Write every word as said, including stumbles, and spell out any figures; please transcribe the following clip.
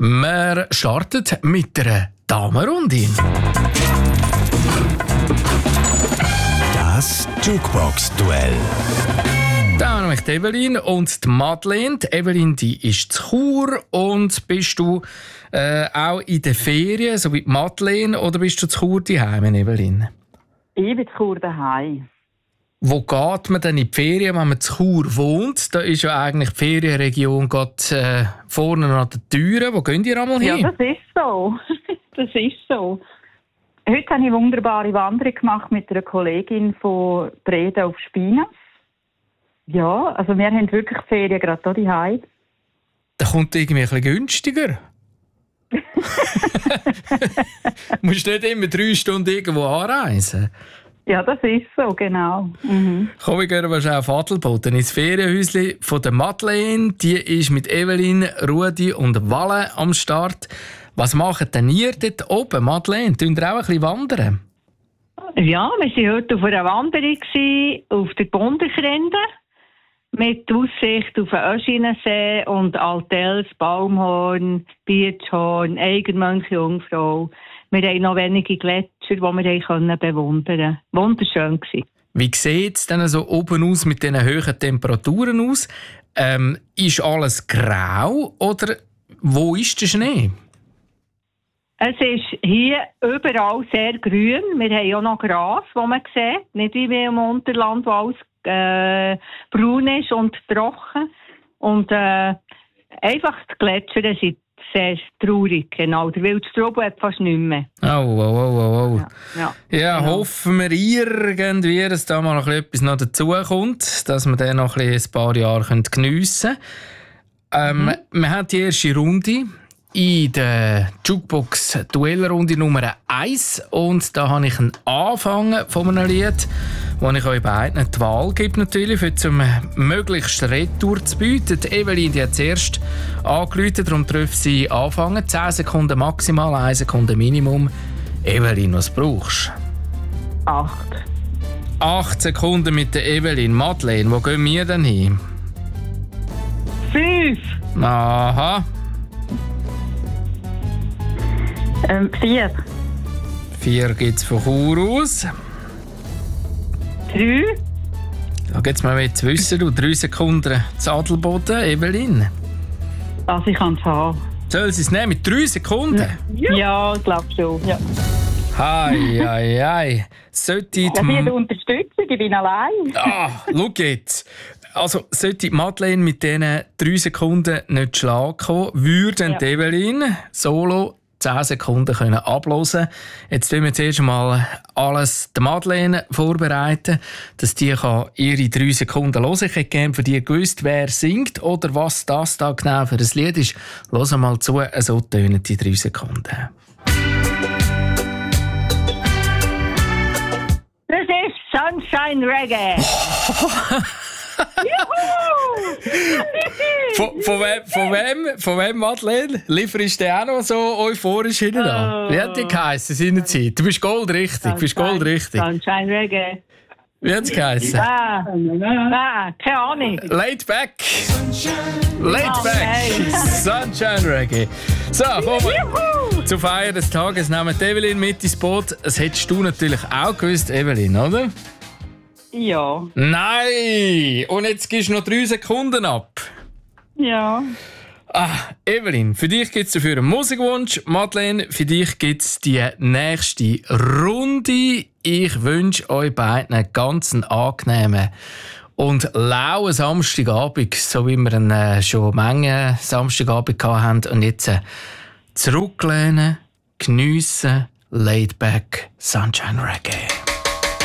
Wir starten mit einer Damenrunde. Das Jukebox-Duell. Da haben wir die Evelyn und die Madeleine. Die Evelyn, die ist zu Chur. Und bist du äh, auch in den Ferien, so wie die Madeleine, oder bist du zu Chur daheim, Evelyn? Ich bin zu Chur daheim. Wo geht man denn in die Ferien, wenn man zu Chur wohnt? Da ist ja eigentlich die Ferienregion gerade, äh, vorne an den Türen. Wo geht ihr einmal hin? Ja, das ist so. Das ist so. Heute habe ich eine wunderbare Wanderung gemacht mit einer Kollegin von Breda auf Spinas. Ja, also wir haben wirklich die Ferien gerade hier daheim. Da kommt irgendwie ein bisschen günstiger. Du musst nicht immer drei Stunden irgendwo anreisen. Ja, das ist so, genau. Mhm. Komm, wir gehen wahrscheinlich auf Adelboden ins Ferienhäuschen von der Madeleine. Die ist mit Evelyn, Rudi und Walle am Start. Was macht denn ihr dort oben, Madeleine? Tun ihr auch ein bisschen wandern? Ja, wir waren heute auf einer Wanderung auf der Bundekrinde mit Aussicht auf den Öschinensee und Altels, Baumhorn, Biertschhorn, Eigenmönch, Jungfrau. Wir haben noch wenige Gletscher, die wir bewundern konnten. Wunderschön war. Wie sieht es denn so oben aus mit diesen hohen Temperaturen aus? Ähm, ist alles grau oder wo ist der Schnee? Es ist hier überall sehr grün. Wir haben auch noch Gras, das man sieht. Nicht wie im Unterland, wo alles äh, braun ist und trocken. Und äh, einfach die Gletscher sind sehr traurig. Genau. Der Wildstrubel hat fast nichts mehr. Oh, oh, oh, oh, oh. Ja, ja, ja genau. Hoffen wir irgendwie, dass da mal noch etwas noch dazukommt, dass wir den noch ein paar Jahre geniessen können. Ähm, mhm. Wir haben die erste Runde in der Jukebox-Duellrunde Nummer eins. Und da habe ich einen Anfang von einem Lied, wo ich euch beiden die Wahl gebe, natürlich, für zum möglichst Retour zu bieten. Die Evelyn, die hat zuerst angerufen, darum dürfen sie anfangen. zehn Sekunden maximal, eine Sekunde Minimum. Evelyn, was brauchst du? Acht. Acht Sekunden mit der Evelyn. Madeleine, wo gehen wir denn hin? Fünf. Aha. Ähm, vier. Vier gibt es von Chur aus. Drei. Da gibt es mal mehr zu wissen. Du, drei Sekunden zu Adelboden. Evelyn. Also ich kann es haben. Soll sie es nehmen mit drei Sekunden? Ja, ja ich glaube schon. Ja. Hei, hei, hei. Sollte Ja, die... die Unterstützung, ich bin allein. Ah, schau jetzt. Also, sollte die Madeleine mit diesen drei Sekunden nicht schlagen kommen, würden Ja. die Evelyn solo zehn Sekunden können abhören. Jetzt tun wir zuerst einmal alles der Madeleine vorbereiten, dass die kann ihre drei Sekunden hören. Ich hätte gerne von dir gewusst, wer singt oder was das da genau für ein Lied ist. Hör mal zu, so tönen die drei Sekunden. Das ist Sunshine Reggae. Von, von, wem, von, wem, von wem, Madeleine? Lieferst du auch noch so euphorisch hinten an? Oh. Wie hat die geheissen seinerzeit? Du bist goldrichtig, bist goldrichtig. Sunshine Reggae. Wie hat es geheissen? Ah, ah, keine Ahnung. Laid back. Laid Oh, back. nein. Sunshine Reggae. So, kommen wir zur Feier des Tages. Nehmen die Evelyn mit ins Boot. Das hättest du natürlich auch gewusst, Evelyn, oder? Ja. Nein! Und jetzt gibst du noch drei Sekunden ab. Ja. Ah, Evelyn, für dich gibt es dafür einen Musikwunsch. Madeleine, für dich gibt es die nächste Runde. Ich wünsche euch beiden einen ganz angenehmen und lauen Samstagabend, so wie wir ihn äh, schon Menge Samstagabend hatten. Und jetzt äh, zurücklehnen, geniessen, laid back, Sunshine Reggae.